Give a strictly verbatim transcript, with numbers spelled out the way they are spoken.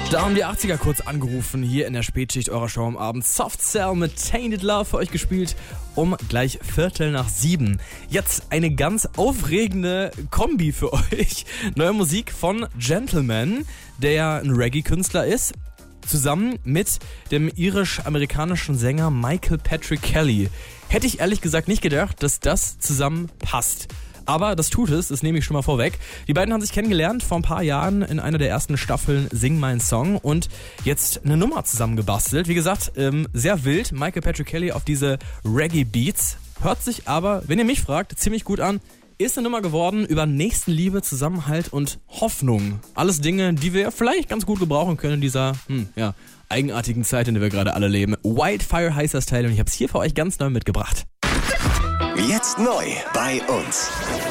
Da haben die achtziger kurz angerufen, hier in der Spätschicht eurer Show am Abend. Soft Cell mit Tainted Love für euch gespielt, um gleich Viertel nach sieben. Jetzt eine ganz aufregende Kombi für euch. Neue Musik von Gentleman, der ja ein Reggae-Künstler ist, zusammen mit dem irisch-amerikanischen Sänger Michael Patrick Kelly. Hätte ich ehrlich gesagt nicht gedacht, dass das zusammen passt. Aber das tut es, das nehme ich schon mal vorweg. Die beiden haben sich kennengelernt vor ein paar Jahren in einer der ersten Staffeln Sing Mein Song und jetzt eine Nummer zusammengebastelt. Wie gesagt, ähm, sehr wild. Michael Patrick Kelly auf diese Reggae-Beats. Hört sich aber, wenn ihr mich fragt, ziemlich gut an. Ist eine Nummer geworden über Nächstenliebe, Zusammenhalt und Hoffnung. Alles Dinge, die wir vielleicht ganz gut gebrauchen können in dieser, hm, ja, eigenartigen Zeit, in der wir gerade alle leben. Wildfire heißt das Teil und ich habe es hier für euch ganz neu mitgebracht. Jetzt neu bei uns.